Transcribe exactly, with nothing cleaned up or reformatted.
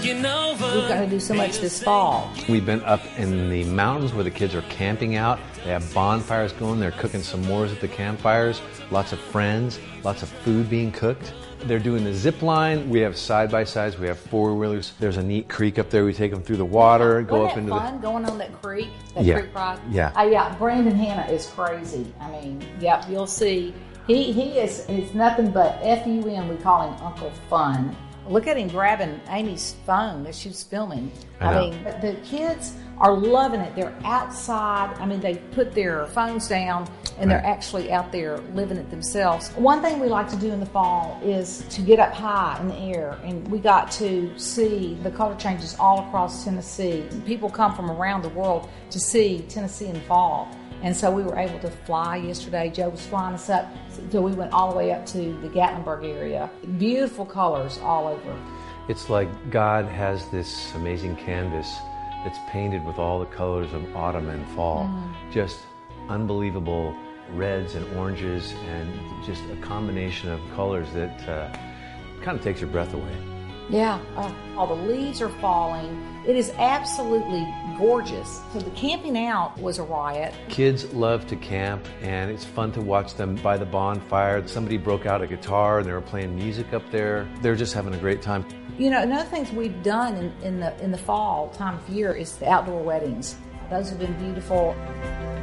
We're going to do so much this fall. We've been up in the mountains where the kids are camping out. They have bonfires going. They're cooking s'mores at the campfires. Lots of friends. Lots of food being cooked. They're doing the zip line. We have side-by-sides. We have four-wheelers. There's a neat creek up there. We take them through the water, go Wasn't up into that fun, the... going on that creek, that Yeah. creek ride? Yeah. Uh, yeah, Brandon Hanna is crazy. I mean, yep, you'll see. He he is, it's nothing but F U N. We call him Uncle Fun. Look at him grabbing Amy's phone that she was filming. I I, know. mean, the kids are loving it. They're outside. I mean, they put their phones down and they're Right. actually out there living it themselves. One thing we like to do in the fall is to get up high in the air, and we got to see the color changes all across Tennessee. People come from around the world to see Tennessee in fall. And so we were able to fly yesterday. Joe was flying us up. So we went all the way up to the Gatlinburg area. Beautiful colors all over. It's like God has this amazing canvas that's painted with all the colors of autumn and fall. Mm. Just unbelievable reds and oranges, and just a combination of colors that uh, kind of takes your breath away. Yeah, uh, all the leaves are falling. It is absolutely gorgeous. So the camping out was a riot. Kids love to camp, and it's fun to watch them by the bonfire. Somebody broke out a guitar and they were playing music up there. They're just having a great time. You know, another things we've done in, in the in the fall time of year is the outdoor weddings. Those have been beautiful.